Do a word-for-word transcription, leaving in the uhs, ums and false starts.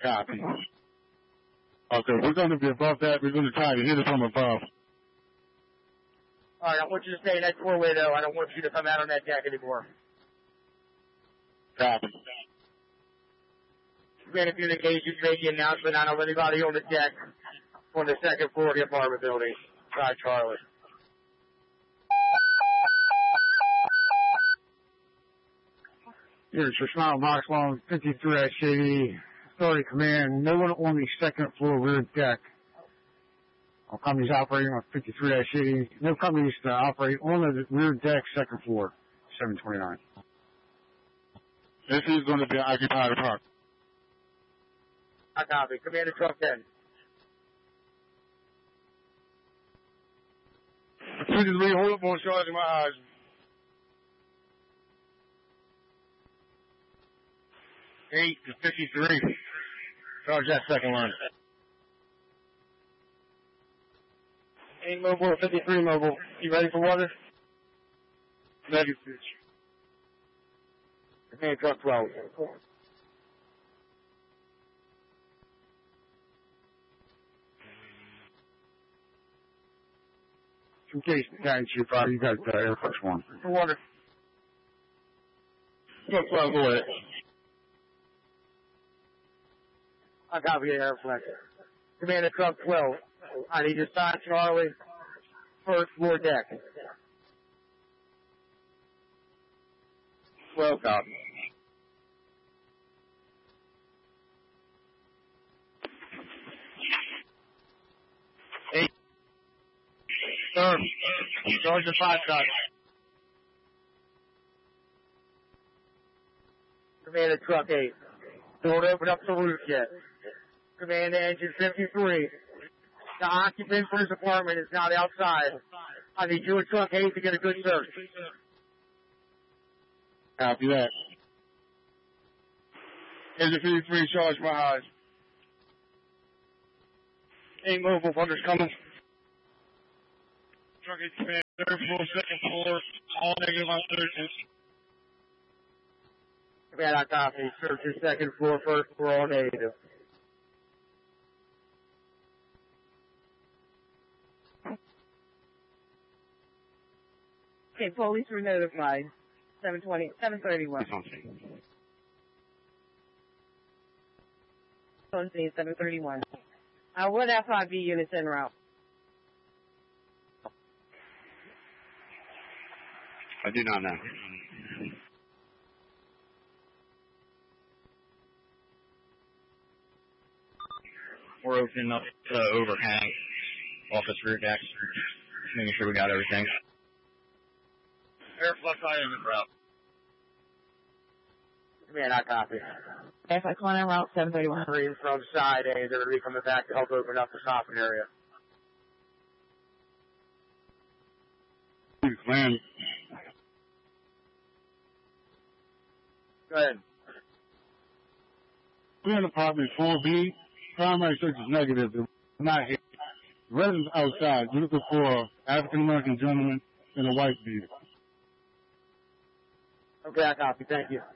copy. Okay, we're going to be above that. We're going to try to hit it from above. All right, I want you to stay in that four-way, though. I don't want you to come out on that deck anymore. Copy. Command, if you're engaged, you make the announcement. I don't know anybody on the deck on the second floor of the apartment building. Try Charlie. Here's your smile box long fifty-three S eighty. Authority command, no one on the second floor rear deck. All companies operating on fifty-three S eighty. No companies to operate on the rear deck second floor. seven twenty-nine. This is going to be an occupied apartment. I copy. Commander truck ten. twenty-three, hold up on charge in my eyes. eight to fifty-three. Charge that second line. eight mobile, fifty-three mobile. You ready for water? Negative. Command truck twelve. In case the guy in Chief Fire, you got uh, Air Force One. For water. Truck twelve, go ahead. I copy the airflex. Commander truck twelve. I need to sign Charlie. First floor deck. twelve, copy. eight. Third. Charge the five shot. Commander truck eight. Don't open up the roof yet. Commander engine fifty-three. The occupant for his apartment is not outside. I need you and truck eight to get a good search. Copy that. Engine fifty-three, charge my eyes. Eight mobile, thunder's coming. Truck eight command, third floor, second floor, all negative on third. Command, I copy. Search your second floor, first floor, all negative. Okay, police were notified. seven twenty, seven thirty-one. On scene, seven thirty-one. Uh, what F I B units en route? I do not know. We're opening up the overhang, office rear decks, making sure we got everything. Airflux, I am in route. Command, I copy. F I one en route, seven thirty-one. Marines from side A, they're going to be coming back to help open up the shopping area. Man. Go ahead. We're in apartment four B. Primary search is negative. They're not here. The residents outside. We're looking for an African American gentleman in a white beard. Okay, I copy. Thank you.